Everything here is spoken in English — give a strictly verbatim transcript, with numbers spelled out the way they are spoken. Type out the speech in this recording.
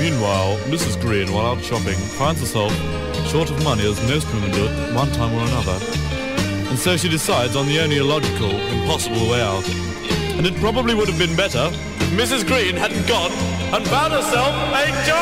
Meanwhile, Missus Green, while out shopping, finds herself short of money, as most women do at one time or another. And so she decides on the only illogical, impossible way out. And it probably would have been better if Missus Green hadn't gone and found herself a job!